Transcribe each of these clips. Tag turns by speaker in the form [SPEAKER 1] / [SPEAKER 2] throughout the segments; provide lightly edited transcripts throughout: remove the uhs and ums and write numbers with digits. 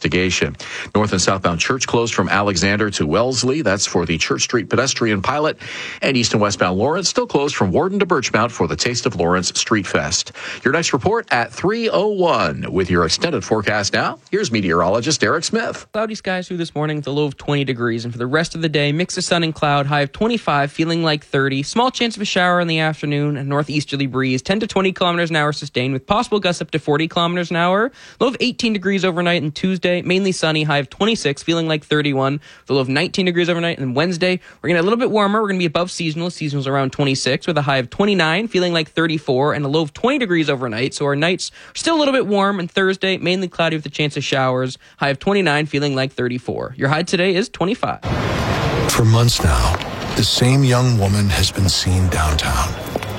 [SPEAKER 1] investigation. North and southbound church closed from Alexander to Wellesley. That's for the Church Street pedestrian pilot. And east and westbound Lawrence still closed from Warden to Birchmount for the Taste of Lawrence Street Fest. Your next report at 3:01. With your extended forecast now, here's meteorologist Eric Smith.
[SPEAKER 2] Cloudy skies through this morning with a low of 20 degrees. And for the rest of the day, mix of sun and cloud, high of 25, feeling like 30. Small chance of a shower in the afternoon. A northeasterly breeze, 10 to 20 kilometers an hour sustained with possible gusts up to 40 kilometers an hour. Low of 18 degrees overnight. And Tuesday, mainly sunny, high of 26, feeling like 31. The low of 19 degrees overnight. And Wednesday, we're going to get a little bit warmer. We're going to be above seasonal. Seasonal's around 26 with a high of 29, feeling like 34, and a low of 20 degrees overnight. So our nights are still a little bit warm. And Thursday, mainly cloudy with a chance of showers. High of 29, feeling like 34. Your high today is 25.
[SPEAKER 3] For months now, the same young woman has been seen downtown.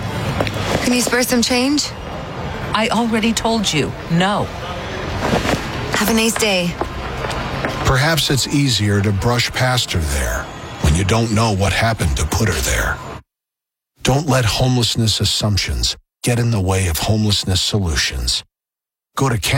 [SPEAKER 4] Can you spare some change?
[SPEAKER 5] I already told you, no.
[SPEAKER 4] Have a nice day.
[SPEAKER 3] Perhaps it's easier to brush past her there when you don't know what happened to put her there. Don't let homelessness assumptions get in the way of homelessness solutions. Go to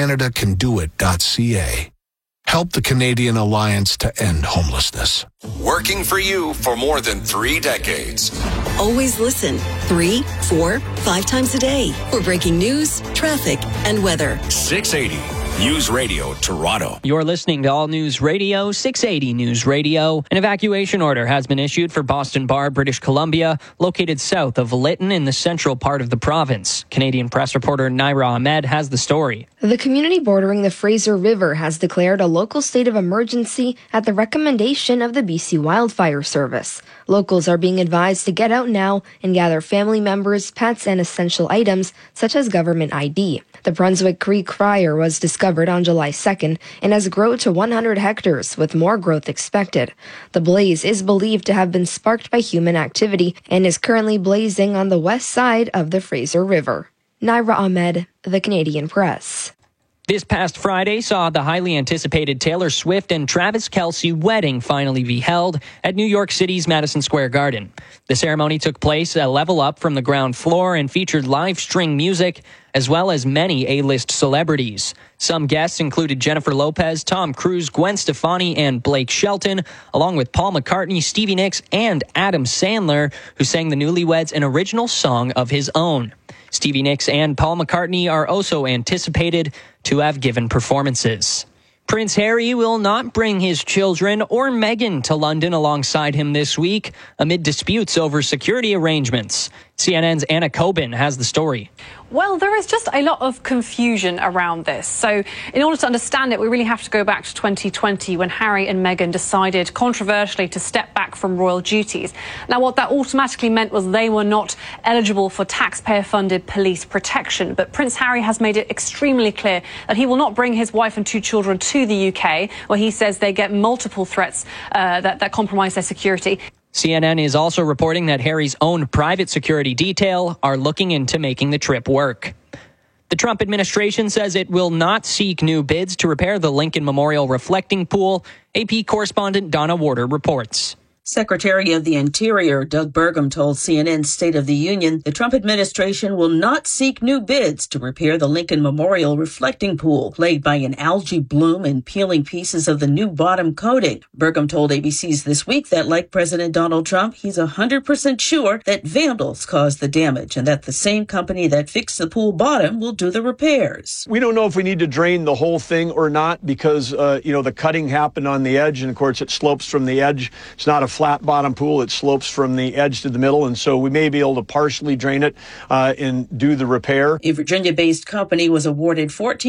[SPEAKER 3] CanadaCanDoIt.ca. Help the Canadian Alliance to End Homelessness.
[SPEAKER 6] Working for you for more than 3 decades.
[SPEAKER 7] Always listen 3, 4, 5 times a day for breaking news, traffic, and weather.
[SPEAKER 6] 680 News Radio Toronto.
[SPEAKER 8] You're listening to All News Radio, 680 News Radio. An evacuation order has been issued for Boston Bar, British Columbia, located south of Lytton in the central part of the province. Canadian press reporter Naira Ahmed has the story.
[SPEAKER 9] The community bordering the Fraser River has declared a local state of emergency at the recommendation of the BC Wildfire Service. Locals are being advised to get out now and gather family members, pets, and essential items such as government ID. The Brunswick Creek fire was discovered on July 2nd and has grown to 100 hectares, with more growth expected. The blaze is believed to have been sparked by human activity and is currently blazing on the west side of the Fraser River. Naira Ahmed, The Canadian Press.
[SPEAKER 8] This past Friday saw the highly anticipated Taylor Swift and Travis Kelce wedding finally be held at New York City's Madison Square Garden. The ceremony took place a level up from the ground floor and featured live string music, as well as many A-list celebrities. Some guests included Jennifer Lopez, Tom Cruise, Gwen Stefani, and Blake Shelton, along with Paul McCartney, Stevie Nicks, and Adam Sandler, who sang the newlyweds an original song of his own. Stevie Nicks and Paul McCartney are also anticipated to have given performances. Prince Harry will not bring his children or Meghan to London alongside him this week amid disputes over security arrangements. CNN's Anna Coben has the story.
[SPEAKER 10] Well, there is just a lot of confusion around this. So in order to understand it, we really have to go back to 2020 when Harry and Meghan decided controversially to step back from royal duties. Now, what that automatically meant was they were not eligible for taxpayer-funded police protection. But Prince Harry has made it extremely clear that he will not bring his wife and 2 children to the UK, where he says they get multiple threats that compromise their security.
[SPEAKER 8] CNN is also reporting that Harry's own private security detail are looking into making the trip work. The Trump administration says it will not seek new bids to repair the Lincoln Memorial reflecting pool. AP correspondent Donna Warder reports.
[SPEAKER 11] Secretary of the Interior Doug Burgum told CNN's State of the Union the Trump administration will not seek new bids to repair the Lincoln Memorial reflecting pool, plagued by an algae bloom and peeling pieces of the new bottom coating. Burgum told ABC's This Week that, like President Donald Trump, he's 100% sure that vandals caused the damage and that the same company that fixed the pool bottom will do the repairs.
[SPEAKER 12] We don't know if we need to drain the whole thing or not because, the cutting happened on the edge, and of course it slopes from the edge. It's not a flat bottom pool. It slopes from the edge to the middle, and so we may be able to partially drain it and do the repair.
[SPEAKER 11] A Virginia-based company was awarded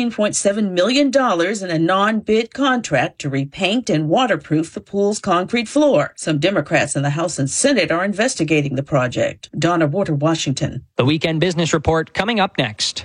[SPEAKER 11] $14.7 million in a non-bid contract to repaint and waterproof the pool's concrete floor. Some Democrats in the House and Senate are investigating the project. Donna Warder, Washington.
[SPEAKER 8] The Weekend Business Report coming up next.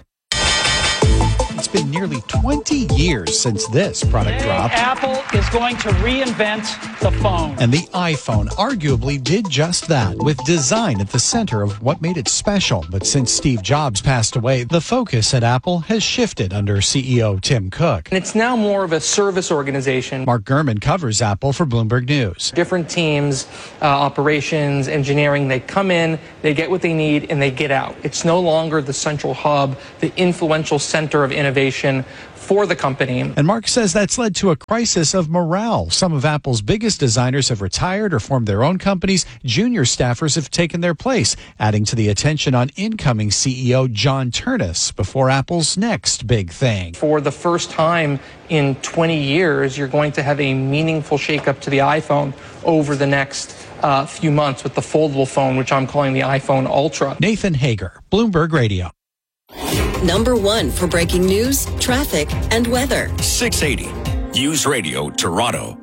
[SPEAKER 13] It's been nearly 20 years since this product dropped.
[SPEAKER 14] Apple is going to reinvent the phone.
[SPEAKER 13] And the iPhone arguably did just that, with design at the center of what made it special. But since Steve Jobs passed away, the focus at Apple has shifted under CEO Tim Cook.
[SPEAKER 15] It's now more of a service organization.
[SPEAKER 13] Mark Gurman covers Apple for Bloomberg News.
[SPEAKER 15] Different teams, operations, engineering, they come in, they get what they need, and they get out. It's no longer the central hub, the influential center of innovation innovation for the company.
[SPEAKER 13] And Mark says that's led to a crisis of morale. Some of Apple's biggest designers have retired or formed their own companies. Junior staffers have taken their place, adding to the attention on incoming CEO John Ternus before Apple's next big thing.
[SPEAKER 15] For the first time in 20 years, you're going to have a meaningful shakeup to the iPhone over the next few months with the foldable phone, which I'm calling the iPhone Ultra.
[SPEAKER 13] Nathan Hager, Bloomberg Radio.
[SPEAKER 7] Number 1 for breaking news, traffic, and weather.
[SPEAKER 6] 680 News Radio Toronto.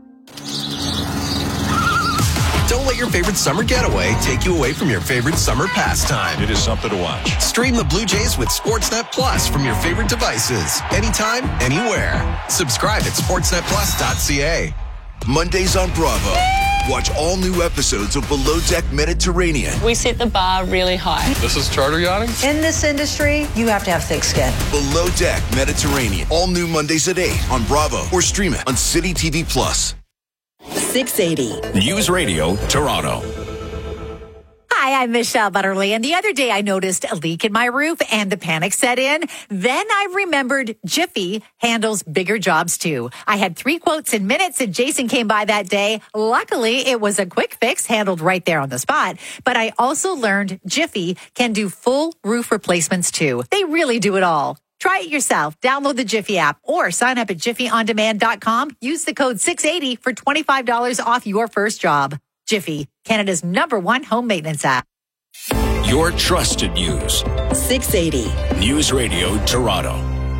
[SPEAKER 16] Don't let your favorite summer getaway take you away from your favorite summer pastime.
[SPEAKER 6] It is something to watch.
[SPEAKER 16] Stream the Blue Jays with Sportsnet Plus from your favorite devices. Anytime, anywhere. Subscribe at sportsnetplus.ca.
[SPEAKER 17] Mondays on Bravo. Watch all new episodes of Below Deck Mediterranean.
[SPEAKER 18] We set the bar really high.
[SPEAKER 6] This is charter yachting?
[SPEAKER 19] In this industry, you have to have thick skin.
[SPEAKER 17] Below Deck Mediterranean. All new Mondays at 8 on Bravo or stream it on City TV Plus.
[SPEAKER 7] 680
[SPEAKER 6] News Radio Toronto.
[SPEAKER 20] Hi, I'm Michelle Butterly, and the other day I noticed a leak in my roof and the panic set in. Then I remembered Jiffy handles bigger jobs too. I had 3 quotes in minutes and Jason came by that day. Luckily, it was a quick fix handled right there on the spot. But I also learned Jiffy can do full roof replacements too. They really do it all. Try it yourself. Download the Jiffy app or sign up at jiffyondemand.com. Use the code 680 for $25 off your first job. Jiffy, Canada's #1 home maintenance app.
[SPEAKER 6] Your trusted news.
[SPEAKER 7] 680
[SPEAKER 6] News Radio Toronto.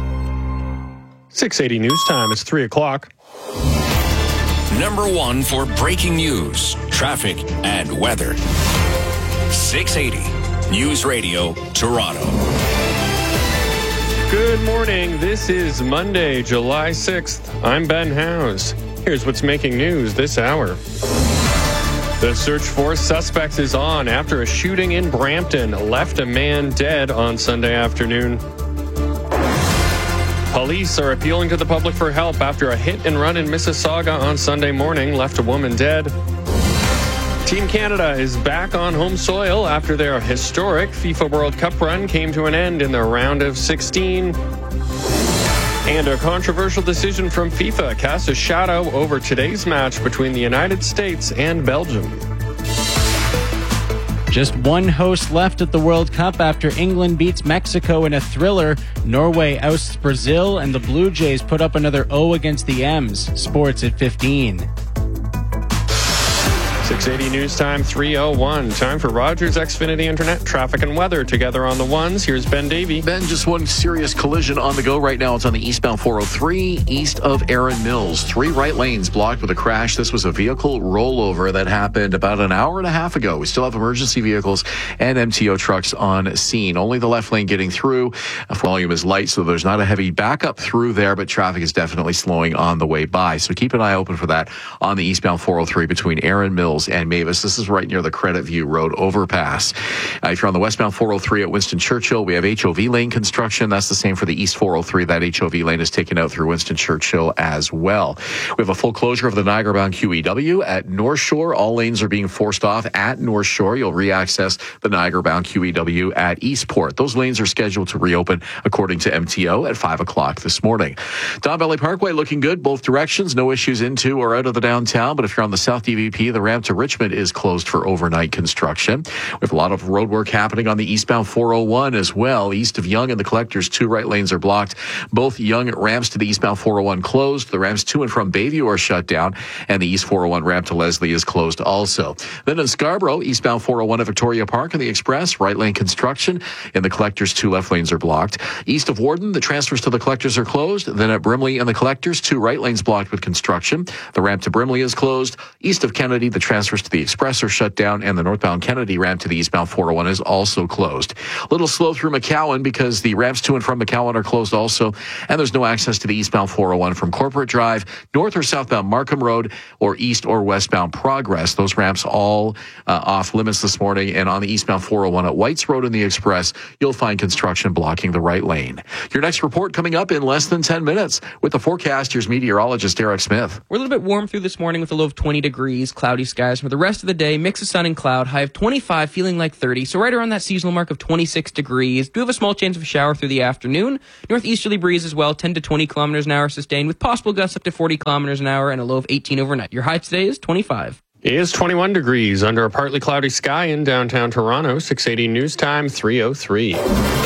[SPEAKER 21] 680 News Time. It's 3 o'clock.
[SPEAKER 6] Number 1 for breaking news, traffic, and weather. 680 News Radio Toronto.
[SPEAKER 21] Good morning. This is Monday, July 6th. I'm Ben Howes. Here's what's making news this hour. The search for suspects is on after a shooting in Brampton left a man dead on Sunday afternoon. Police are appealing to the public for help after a hit and run in Mississauga on Sunday morning left a woman dead. Team Canada is back on home soil after their historic FIFA World Cup run came to an end in the round of 16. And a controversial decision from FIFA casts a shadow over today's match between the United States and Belgium.
[SPEAKER 22] Just one host left at the World Cup after England beats Mexico in a thriller. Norway ousts Brazil, and the Blue Jays put up another O against the M's. Sports at 15.
[SPEAKER 21] 680 News Time, 3:01. Time for Rogers Xfinity Internet traffic and weather together on the ones. Here's Ben Davey.
[SPEAKER 1] Ben, just one serious collision on the go right now. It's on the eastbound 403 east of Erin Mills. 3 right lanes blocked with a crash. This was a vehicle rollover that happened about an hour and a half ago. We still have emergency vehicles and MTO trucks on scene. Only the left lane getting through. Volume is light, so there's not a heavy backup through there, but traffic is definitely slowing on the way by. So keep an eye open for that on the eastbound 403 between Erin Mills and Mavis. This is right near the Credit View Road overpass. If you're on the westbound 403 at Winston Churchill, we have HOV lane construction. That's the same for the east 403. That HOV lane is taken out through Winston Churchill as well. We have a full closure of the Niagara-bound QEW at North Shore. All lanes are being forced off at North Shore. You'll re-access the Niagara-bound QEW at Eastport. Those lanes are scheduled to reopen according to MTO at 5 o'clock this morning. Don Valley Parkway looking good both directions. No issues into or out of the downtown. But if you're on the South DVP, the ramp to Richmond is closed for overnight construction. We have a lot of road work happening on the eastbound 401 as well. East of Yonge and the Collectors, 2 right lanes are blocked. Both Yonge ramps to the eastbound 401 closed. The ramps to and from Bayview are shut down, and the east 401 ramp to Leslie is closed also. Then in Scarborough, eastbound 401 at Victoria Park and the Express, right lane construction. In the Collectors, 2 left lanes are blocked. East of Warden, the transfers to the Collectors are closed. Then at Brimley and the Collectors, 2 right lanes blocked with construction. The ramp to Brimley is closed. East of Kennedy, the transfers to the Express are shut down, and the northbound Kennedy ramp to the eastbound 401 is also closed. A little slow through McCowan because the ramps to and from McCowan are closed also, and there's no access to the eastbound 401 from Corporate Drive, north or southbound Markham Road, or east or westbound Progress. Those ramps all off limits this morning, and on the eastbound 401 at Whites Road and the Express, you'll find construction blocking the right lane. Your next report coming up in less than 10 minutes. With the forecast, here's meteorologist Eric Smith.
[SPEAKER 2] We're a little bit warm through this morning with a low of 20 degrees, cloudy sky skies. For the rest of the day, mix of sun and cloud, high of 25, feeling like 30, so right around that seasonal mark of 26 degrees. Do have a small chance of a shower through the afternoon. Northeasterly breeze as well, 10 to 20 kilometers an hour sustained, with possible gusts up to 40 kilometers an hour and a low of 18 overnight. Your high today is 25.
[SPEAKER 21] It is 21 degrees under a partly cloudy sky in downtown Toronto. 680 news time, 3:03.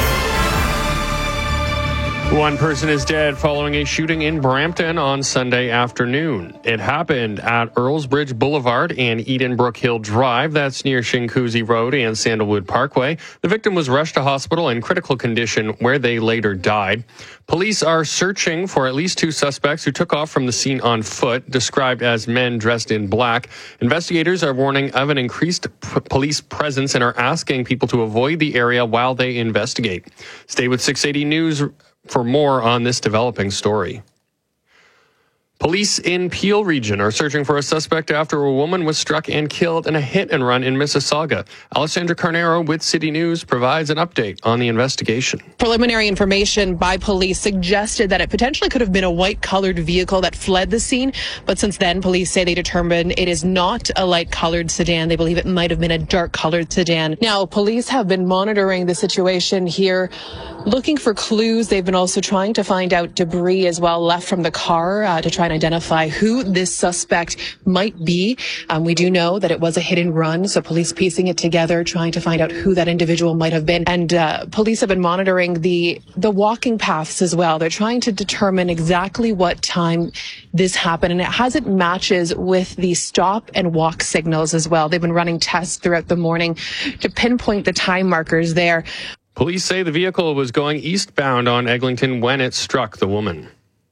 [SPEAKER 21] One person is dead following a shooting in Brampton on Sunday afternoon. It happened at Earls Bridge Boulevard and Edenbrook Hill Drive. That's near Shinkuzi Road and Sandalwood Parkway. The victim was rushed to hospital in critical condition, where they later died. Police are searching for at least 2 suspects who took off from the scene on foot, described as men dressed in black. Investigators are warning of an increased police presence and are asking people to avoid the area while they investigate. Stay with 680 News for more on this developing story. Police in Peel region are searching for a suspect after a woman was struck and killed in a hit-and-run in Mississauga. Alessandra Carnero with City News provides an update on the investigation.
[SPEAKER 4] Preliminary information by police suggested that it potentially could have been a white-colored vehicle that fled the scene, but since then, police say they determined it is not a light-colored sedan. They believe it might have been a dark-colored sedan. Now, police have been monitoring the situation here, looking for clues. They've been also trying to find out debris as well left from the car to try and identify who this suspect might be. We do know that it was a hit and run, so police piecing it together, trying to find out who that individual might have been. And police have been monitoring the walking paths as well. They're trying to determine exactly what time this happened, and it has it matches with the stop and walk signals as well. They've been running tests throughout the morning to pinpoint the time markers there.
[SPEAKER 21] Police say the vehicle was going eastbound on Eglinton when it struck the woman.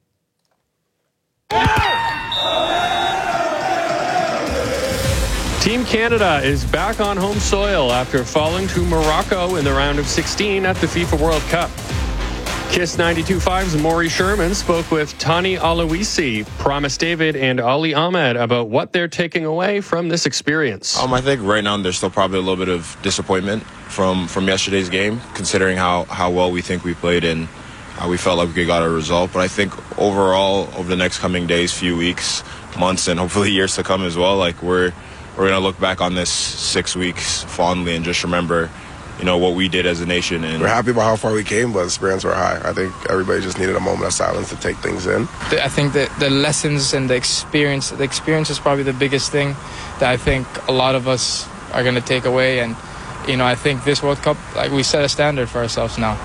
[SPEAKER 21] Team Canada is back on home soil after falling to Morocco in the round of 16 at the FIFA World Cup. KISS 92.5's Maury Sherman spoke with Tani Aloisi, Promise David, and Ali Ahmed about what they're taking away from this experience.
[SPEAKER 5] I think right now there's still probably a little bit of disappointment from yesterday's game, considering how well we think we played and how we felt like we got a result. But I think overall, over the next coming days, few weeks, months, and hopefully years to come as well, like we're going to look back on this 6 weeks fondly and just remember, what we did as a nation. And
[SPEAKER 23] we're happy about how far we came, but spirits were high. I think everybody just needed a moment of silence to take things in.
[SPEAKER 24] I think that the lessons and the experience is probably the biggest thing that I think a lot of us are going to take away. And, I think this World Cup, we set a standard for ourselves now.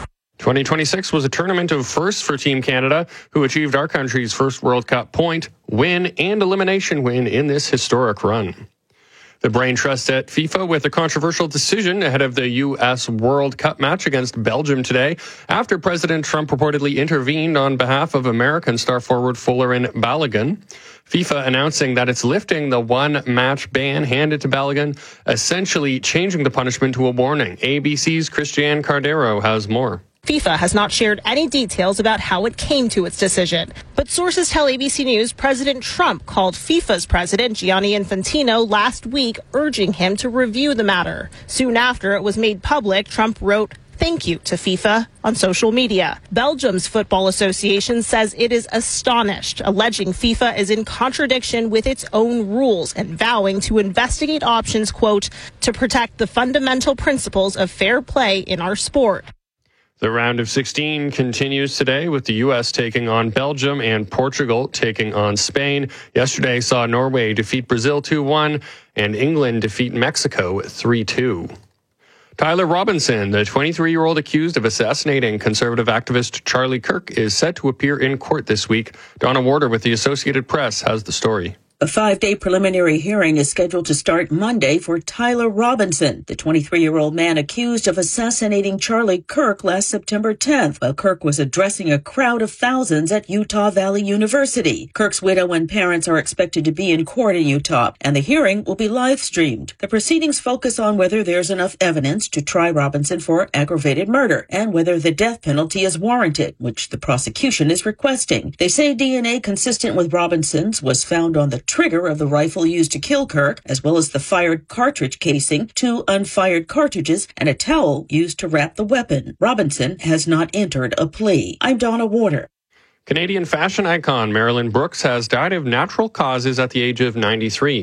[SPEAKER 21] 2026 was a tournament of firsts for Team Canada, who achieved our country's first World Cup point, win, and elimination win in this historic run. The Brain Trust at FIFA with a controversial decision ahead of the U.S. World Cup match against Belgium today, after President Trump reportedly intervened on behalf of American star forward Folarin Balogun. FIFA announcing that it's lifting the one-match ban handed to Balogun, essentially changing the punishment to a warning. ABC's Christiane Cardero has more.
[SPEAKER 25] FIFA has not shared any details about how it came to its decision. But sources tell ABC News President Trump called FIFA's president, Gianni Infantino, last week, urging him to review the matter. Soon after it was made public, Trump wrote, "Thank you" to FIFA on social media. Belgium's Football Association says it is astonished, alleging FIFA is in contradiction with its own rules and vowing to investigate options, quote, to protect the fundamental principles of fair play in our sport.
[SPEAKER 21] The round of 16 continues today with the U.S. taking on Belgium and Portugal taking on Spain. Yesterday saw Norway defeat Brazil 2-1 and England defeat Mexico 3-2. Tyler Robinson, the 23-year-old accused of assassinating conservative activist Charlie Kirk, is set to appear in court this week. Donna Warder with the Associated Press has the story.
[SPEAKER 11] A 5-day preliminary hearing is scheduled to start Monday for Tyler Robinson, the 23-year-old man accused of assassinating Charlie Kirk last September 10th while Kirk was addressing a crowd of thousands at Utah Valley University. Kirk's widow and parents are expected to be in court in Utah, and the hearing will be live-streamed. The proceedings focus on whether there's enough evidence to try Robinson for aggravated murder and whether the death penalty is warranted, which the prosecution is requesting. They say DNA consistent with Robinson's was found on the trigger of the rifle used to kill Kirk, as well as the fired cartridge casing, 2 unfired cartridges, and a towel used to wrap the weapon. Robinson has not entered a plea. I'm Donna Warder.
[SPEAKER 21] Canadian fashion icon Marilyn Brooks has died of natural causes at the age of 93.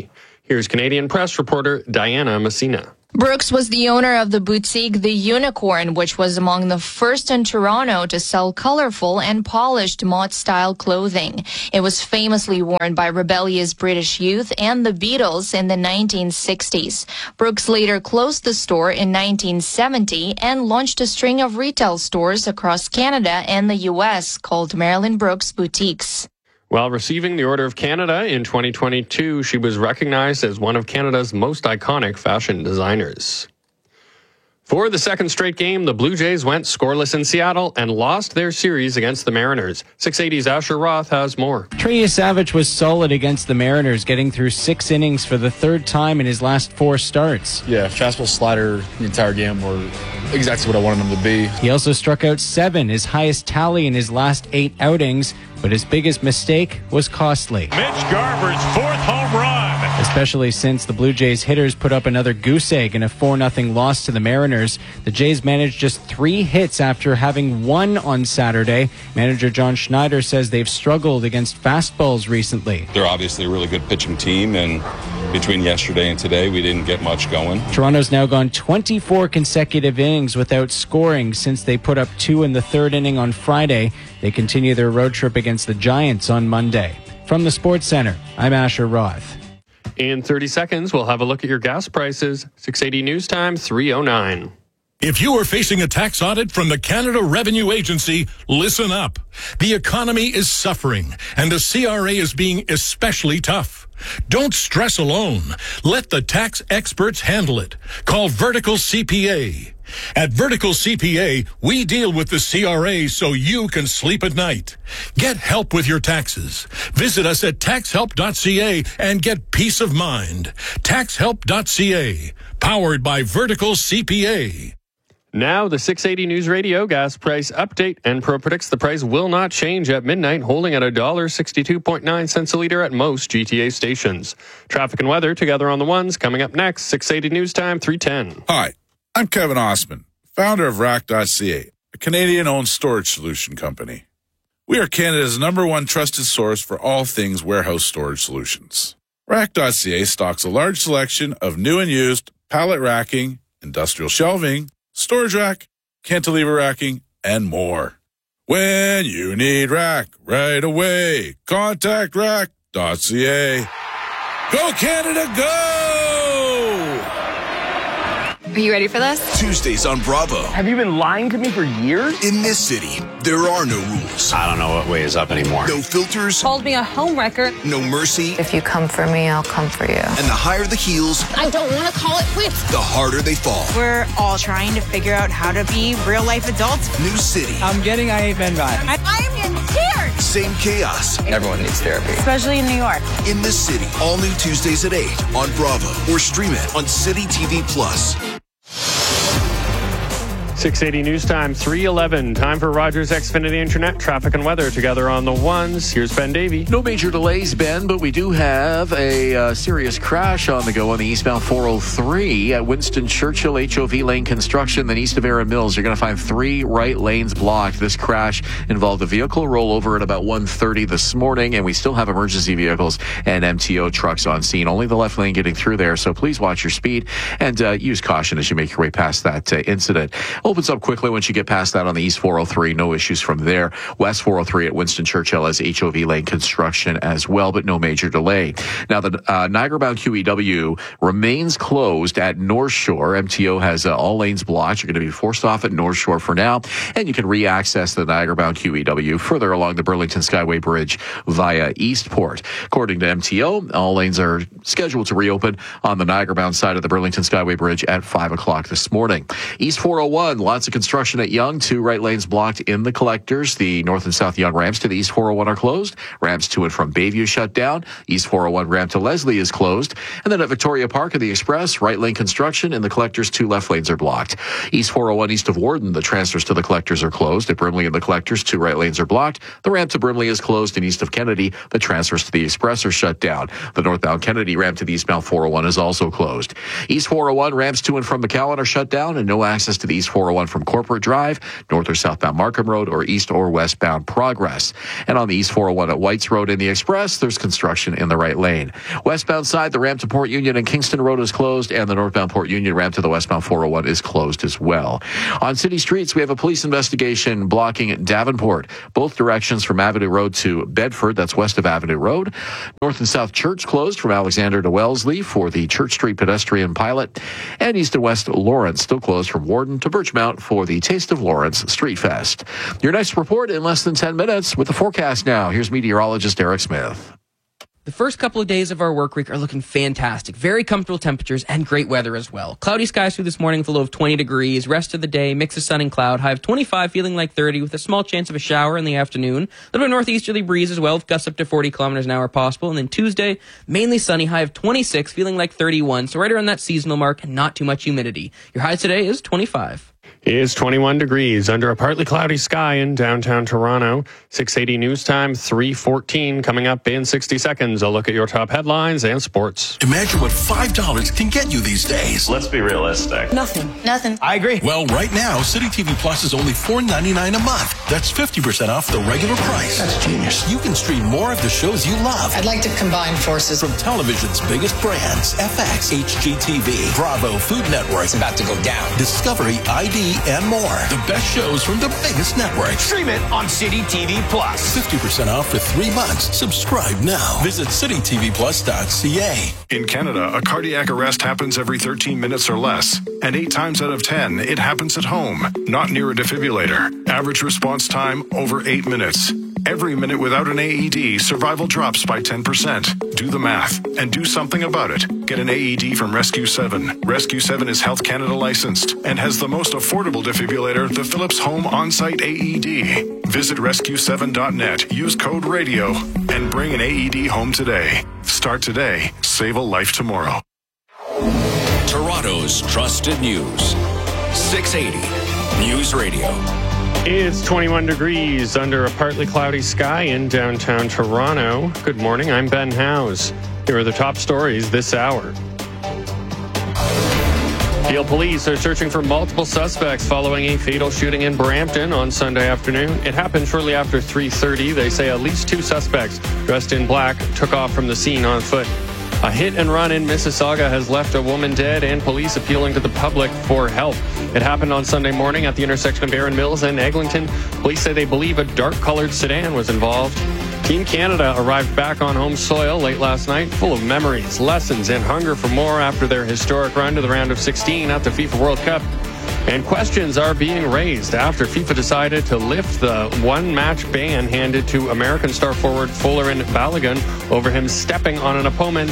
[SPEAKER 21] Here's Canadian Press reporter Diana Messina.
[SPEAKER 3] Brooks was the owner of the boutique The Unicorn, which was among the first in Toronto to sell colorful and polished mod-style clothing. It was famously worn by rebellious British youth and the Beatles in the 1960s. Brooks later closed the store in 1970 and launched a string of retail stores across Canada and the U.S. called Marilyn Brooks Boutiques.
[SPEAKER 21] While receiving the Order of Canada in 2022, she was recognized as one of Canada's most iconic fashion designers. For the second straight game, the Blue Jays went scoreless in Seattle and lost their series against the Mariners. 680's Asher Roth has more.
[SPEAKER 22] Trey Savage was solid against the Mariners, getting through 6 innings for the third time in his last 4 starts.
[SPEAKER 8] Yeah, fastball, slider the entire game were exactly what I wanted them to be.
[SPEAKER 22] He also struck out 7, his highest tally in his last 8 outings, but his biggest mistake was costly.
[SPEAKER 9] Mitch Garver's 4th home run.
[SPEAKER 22] Especially since the Blue Jays hitters put up another goose egg in a 4-0 loss to the Mariners. The Jays managed just 3 hits after having 1 on Saturday. Manager John Schneider says they've struggled against fastballs recently.
[SPEAKER 10] They're obviously a really good pitching team, and between yesterday and today, we didn't get much going.
[SPEAKER 22] Toronto's now gone 24 consecutive innings without scoring since they put up 2 in the 3rd inning on Friday. They continue their road trip against the Giants on Monday. From the Sports Center, I'm Asher Roth.
[SPEAKER 21] In 30 seconds, we'll have a look at your gas prices. 680 News Time, 3:09.
[SPEAKER 9] If you are facing a tax audit from the Canada Revenue Agency, listen up. The economy is suffering, and the CRA is being especially tough. Don't stress alone. Let the tax experts handle it. Call Vertical CPA. At Vertical CPA, we deal with the CRA so you can sleep at night. Get help with your taxes. Visit us at taxhelp.ca and get peace of mind. Taxhelp.ca, powered by Vertical CPA.
[SPEAKER 21] Now, the 680 News Radio gas price update. Enpro predicts the price will not change at midnight, holding at $1.62.9 a liter at most GTA stations. Traffic and weather together on the ones coming up next. 680 News Time, 3:10.
[SPEAKER 12] Hi, I'm Kevin Osman, founder of Rack.ca, a Canadian-owned storage solution company. We are Canada's #1 trusted source for all things warehouse storage solutions. Rack.ca stocks a large selection of new and used pallet racking, industrial shelving, storage rack, cantilever racking, and more. When you need rack right away, contact Rack.ca. Go Canada, go!
[SPEAKER 26] Are you ready for this?
[SPEAKER 17] Tuesdays on Bravo.
[SPEAKER 26] Have you been lying to me for years?
[SPEAKER 17] In this city, there are no rules.
[SPEAKER 27] I don't know what way is up anymore.
[SPEAKER 17] No filters.
[SPEAKER 26] Called me a homewrecker.
[SPEAKER 17] No mercy.
[SPEAKER 26] If you come for me, I'll come for you.
[SPEAKER 17] And the higher the heels,
[SPEAKER 26] I don't want to call it quits.
[SPEAKER 17] the harder they fall.
[SPEAKER 28] We're all trying to figure out how to be real-life adults.
[SPEAKER 17] New city.
[SPEAKER 28] I'm getting I Ain't Men vibes. I'm in tears.
[SPEAKER 17] Same chaos.
[SPEAKER 27] Everyone needs therapy.
[SPEAKER 28] Especially in New York.
[SPEAKER 17] In this city. All new Tuesdays at 8 on Bravo. Or stream it on City TV Plus.
[SPEAKER 21] 680 News Time, 3:11. Time for Rogers Xfinity Internet traffic and weather together on the ones. Here's Ben Davey.
[SPEAKER 1] No major delays, Ben, but we do have a serious crash on the go on the eastbound 403 at Winston Churchill HOV lane construction. Then east of Erin Mills, you're going to find 3 right lanes blocked. This crash involved a vehicle rollover at about 1:30 this morning, and we still have emergency vehicles and MTO trucks on scene. Only the left lane getting through there, so please watch your speed and use caution as you make your way past that incident. Opens up quickly once you get past that on the East 403. No issues from there. West 403 at Winston Churchill has HOV lane construction as well, but no major delay. Now, the Niagara-bound QEW remains closed at North Shore. MTO has all lanes blocked. You're going to be forced off at North Shore for now, and you can re-access the Niagara-bound QEW further along the Burlington Skyway Bridge via Eastport. According to MTO, all lanes are scheduled to reopen on the Niagara-bound side of the Burlington Skyway Bridge at 5 o'clock this morning. East 401, lots of construction at Yonge. 2 right lanes blocked in the collectors. The north and south Yonge ramps to the East 401 are closed. Ramps to and from Bayview shut down. East 401 ramp to Leslie is closed. And then at Victoria Park and the Express, right lane construction. In the collectors, 2 left lanes are blocked. East 401 east of Warden, the transfers to the collectors are closed. At Brimley and the collectors, 2 right lanes are blocked. The ramp to Brimley is closed. And east of Kennedy, the transfers to the Express are shut down. The northbound Kennedy ramp to the eastbound 401 is also closed. East 401 ramps to and from McAllen are shut down, and no access to the East 401 401 from Corporate Drive, north or southbound Markham Road, or east or westbound Progress. And on the East 401 at Whites Road in the Express, there's construction in the right lane. Westbound side, the ramp to Port Union and Kingston Road is closed, and the northbound Port Union ramp to the westbound 401 is closed as well. On city streets, we have a police investigation blocking Davenport, both directions from Avenue Road to Bedford, that's west of Avenue Road. North and South Church closed from Alexander to Wellesley for the Church Street pedestrian pilot, and East and West Lawrence still closed from Warden to Birchmount for the Taste of Lawrence Street Fest. Your next report in less than 10 minutes with the forecast now. Here's meteorologist Eric Smith.
[SPEAKER 2] The first couple of days of our work week are looking fantastic. Very comfortable temperatures and great weather as well. Cloudy skies through this morning with a low of 20 degrees. Rest of the day, mix of sun and cloud. High of 25, feeling like 30 with a small chance of a shower in the afternoon. A little bit of northeasterly breeze as well with gusts up to 40 kilometers an hour possible. And then Tuesday, mainly sunny, high of 26, feeling like 31. So right around that seasonal mark and not too much humidity. Your high today is 25.
[SPEAKER 21] It is 21 degrees under a partly cloudy sky in downtown Toronto. 680 news time, 3:14 coming up in 60 seconds. A look at your top headlines and sports.
[SPEAKER 7] Imagine what $5 can get you these days.
[SPEAKER 27] Let's be realistic.
[SPEAKER 28] Nothing.
[SPEAKER 7] I agree. Well, right now, City TV Plus is only $4.99 a month. That's 50% off the regular price. That's genius. You can stream more of the shows you love.
[SPEAKER 13] I'd like to combine forces.
[SPEAKER 7] From television's biggest brands, FX, HGTV, Bravo, Food Network.
[SPEAKER 13] It's about to go down.
[SPEAKER 7] Discovery, ID, and more. The best shows from the biggest networks.
[SPEAKER 13] Stream it on City TV Plus.
[SPEAKER 7] 50% off for 3 months. Subscribe now. Visit citytvplus.ca.
[SPEAKER 14] In Canada, a cardiac arrest happens every 13 minutes or less. And 8 times out of 10, it happens at home, not near a defibrillator. Average response time, over 8 minutes. Every minute without an AED, survival drops by 10%. Do the math and do something about it. Get an AED from Rescue 7. Rescue 7 is Health Canada licensed and has the most affordable defibrillator, the Philips Home On-Site AED. Visit rescue7.net, use code RADIO, and bring an AED home today. Start today, save a life tomorrow.
[SPEAKER 6] Toronto's trusted news. 680 News Radio.
[SPEAKER 21] It's 21 degrees under a partly cloudy sky in downtown Toronto. Good morning, I'm Ben Howes. Here are the top stories this hour. Peel police are searching for multiple suspects following a fatal shooting in Brampton on Sunday afternoon. It happened shortly after 3:30. They say at least 2 suspects dressed in black took off from the scene on foot. A hit and run in Mississauga has left a woman dead and police appealing to the public for help. It happened on Sunday morning at the intersection of Barron Mills and Eglinton. Police say they believe a dark-colored sedan was involved. Team Canada arrived back on home soil late last night, full of memories, lessons, and hunger for more after their historic run to the round of 16 at the FIFA World Cup. And questions are being raised after FIFA decided to lift the one-match ban handed to American star forward Folarin Balogun over him stepping on an opponent,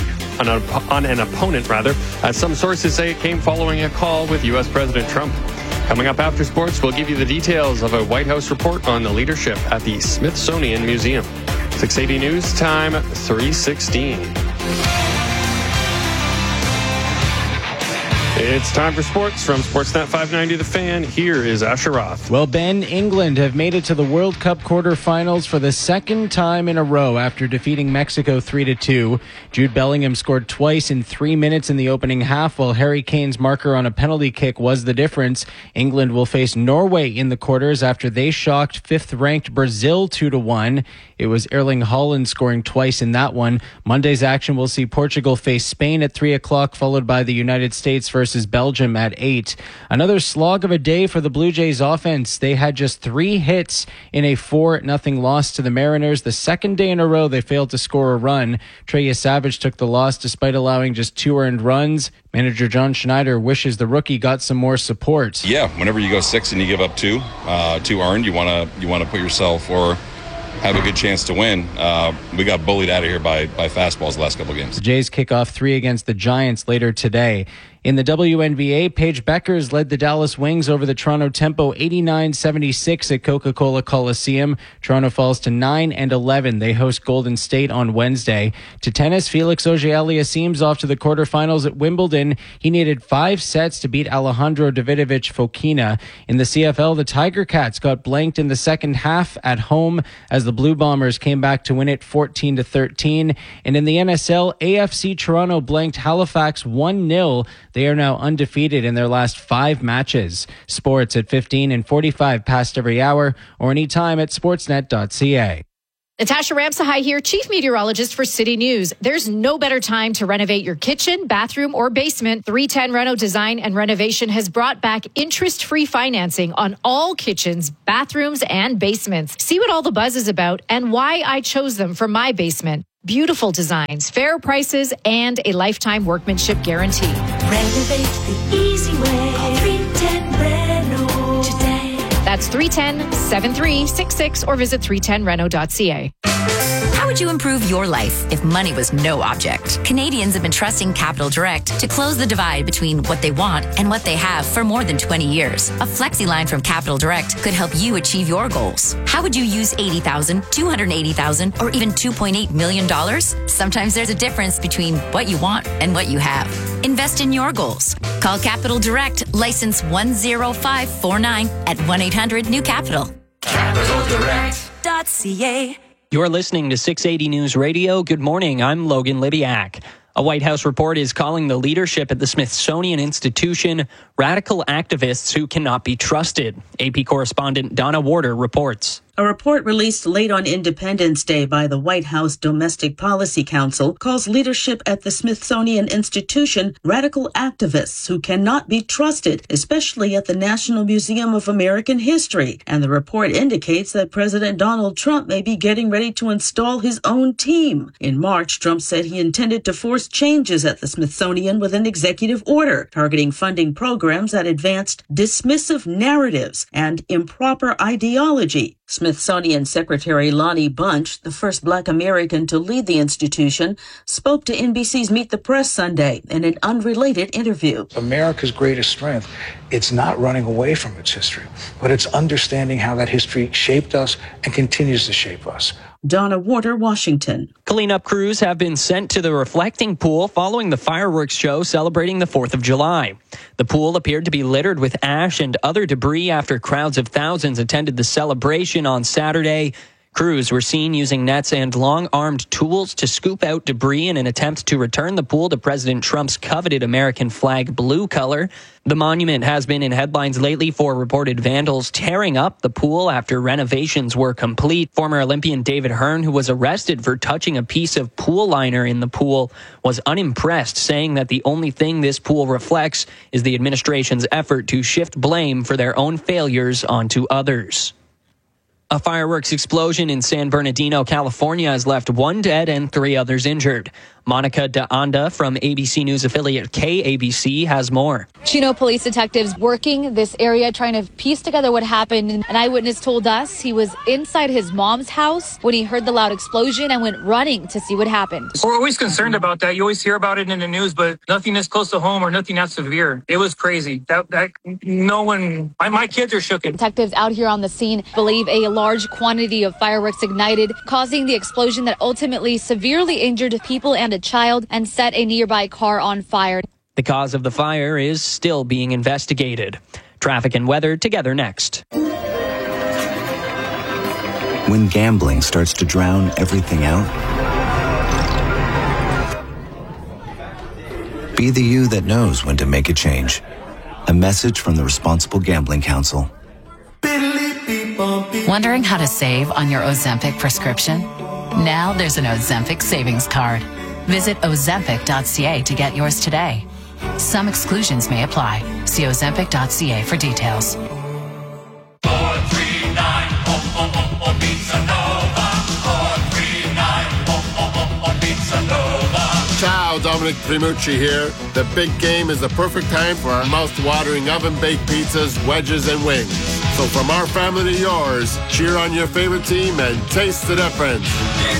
[SPEAKER 21] as some sources say it came following a call with U.S. President Trump. Coming up after sports, we'll give you the details of a White House report on the leadership at the Smithsonian Museum. 680 News Time, 3:16. It's time for sports from Sportsnet 590 The Fan. Here is Asher Roth.
[SPEAKER 22] Well, Ben, England have made it to the World Cup quarterfinals for the second time in a row after defeating Mexico 3-2. Jude Bellingham scored twice in 3 minutes in the opening half, while Harry Kane's marker on a penalty kick was the difference. England will face Norway in the quarters after they shocked 5th-ranked Brazil 2-1. It was Erling Haaland scoring twice in that one. Monday's action will see Portugal face Spain at 3 o'clock, followed by the United States versus Belgium at 8. Another slog of a day for the Blue Jays offense. They had just 3 hits in a 4-0 loss to the Mariners. The second day in a row they failed to score a run. Trey Savage took the loss despite allowing just 2 earned runs. Manager John Schneider wishes the rookie got some more support.
[SPEAKER 10] Yeah, whenever you go 6 and you give up 2 earned, you want to put yourself or have a good chance to win. We got bullied out of here by fastballs the last couple of games.
[SPEAKER 22] The Jays kick off 3 against the Giants later today. In the WNBA, Paige Beckers led the Dallas Wings over the Toronto Tempo 89-76 at Coca-Cola Coliseum. Toronto falls to 9-11. They host Golden State on Wednesday. To tennis, Felix Auger-Aliassime's off to the quarterfinals at Wimbledon. He needed 5 sets to beat Alejandro Davidovich Fokina. In the CFL, the Tiger Cats got blanked in the second half at home as the Blue Bombers came back to win it 14-13. And in the NSL, AFC Toronto blanked Halifax 1-0. They are now undefeated in their last 5 matches. Sports at 15 and 45 past every hour or anytime at sportsnet.ca.
[SPEAKER 4] Natasha Ramsahai here, Chief Meteorologist for City News. There's no better time to renovate your kitchen, bathroom, or basement. 310 Reno Design and Renovation has brought back interest-free financing on all kitchens, bathrooms, and basements. See what all the buzz is about and why I chose them for my basement. Beautiful designs, fair prices, and a lifetime workmanship guarantee.
[SPEAKER 5] Renovate the easy way. Call 310 Reno today.
[SPEAKER 4] That's 310-7366 or visit 310reno.ca.
[SPEAKER 15] How would you improve your life if money was no object? Canadians have been trusting Capital Direct to close the divide between what they want and what they have for more than 20 years. A flexi line from Capital Direct could help you achieve your goals. How would you use $80,000, $280,000, or even $2.8 million? Sometimes there's a difference between what you want and what you have. Invest in your goals. Call Capital Direct, license 10549 at 1-800-NEW-CAPITAL.
[SPEAKER 5] CapitalDirect.ca.
[SPEAKER 16] You're listening to 680 News Radio. Good morning. I'm Logan Libiak. A White House report is calling the leadership at the Smithsonian Institution radical activists who cannot be trusted. AP correspondent Donna Warder reports.
[SPEAKER 11] A report released late on Independence Day by the White House Domestic Policy Council calls leadership at the Smithsonian Institution radical activists who cannot be trusted, especially at the National Museum of American History. And the report indicates that President Donald Trump may be getting ready to install his own team. In March, Trump said he intended to force changes at the Smithsonian with an executive order targeting funding programs that advanced dismissive narratives and improper ideology. Smithsonian Secretary Lonnie Bunch, the first Black American to lead the institution, spoke to NBC's Meet the Press Sunday in an unrelated interview.
[SPEAKER 18] America's greatest strength, it's not running away from its history, but it's understanding how that history shaped us and continues to shape us.
[SPEAKER 11] Donna Warder, Washington.
[SPEAKER 16] Cleanup crews have been sent to the reflecting pool following the fireworks show celebrating the 4th of July. The pool appeared to be littered with ash and other debris after crowds of thousands attended the celebration on Saturday. Crews were seen using nets and long-armed tools to scoop out debris in an attempt to return the pool to President Trump's coveted American flag blue color. The monument has been in headlines lately for reported vandals tearing up the pool after renovations were complete. Former Olympian David Hearn, who was arrested for touching a piece of pool liner in the pool, was unimpressed, saying that the only thing this pool reflects is the administration's effort to shift blame for their own failures onto others. A fireworks explosion in San Bernardino, California has left 1 dead and 3 others injured. Monica De Anda from ABC News affiliate KABC has more.
[SPEAKER 19] Chino police detectives working this area trying to piece together what happened. An eyewitness told us he was inside his mom's house when he heard the loud explosion and went running to see what happened.
[SPEAKER 20] We're always concerned about that. You always hear about it in the news, but nothing this close to home or nothing that severe. It was crazy. No one, my kids are shook.
[SPEAKER 19] Detectives out here on the scene believe a large quantity of fireworks ignited, causing the explosion that ultimately severely injured people and a child and set a nearby car on fire.
[SPEAKER 16] The cause of the fire is still being investigated. Traffic and weather together next.
[SPEAKER 23] When gambling starts to drown everything out, be the you that knows when to make a change. A message from the Responsible Gambling Council.
[SPEAKER 29] Wondering how to save on your Ozempic prescription? Now there's an Ozempic savings card. Visit Ozempic.ca to get yours today. Some exclusions may apply. See Ozempic.ca for details.
[SPEAKER 30] Ciao, Dominic Primucci here. The big game is the perfect time for our mouth-watering oven-baked pizzas, wedges, and wings. So from our family to yours, cheer on your favorite team and taste the difference.